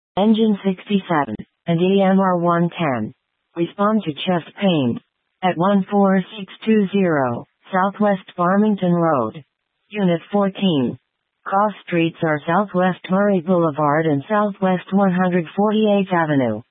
Engine 67, and EMR 110. Respond to chest pain. At 14620, Southwest Farmington Road. Unit 14. Cross streets are Southwest Murray Boulevard and Southwest 148th Avenue.